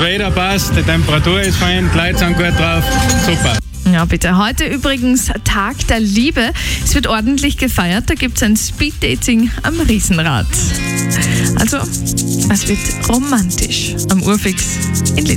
Wetter passt, die Temperatur ist fein, die Leute sind gut drauf. Super. Ja, bitte. Heute übrigens Tag der Liebe. Es wird ordentlich gefeiert. Da gibt es ein Speeddating am Riesenrad. Also, es wird romantisch am Urfix in Linz.